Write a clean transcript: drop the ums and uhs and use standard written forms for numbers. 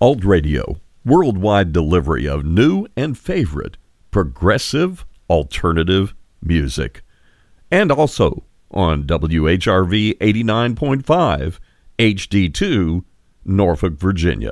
Alt Radio, worldwide delivery of new and favorite progressive alternative music. And also on WHRV 89.5 HD2, Norfolk, Virginia.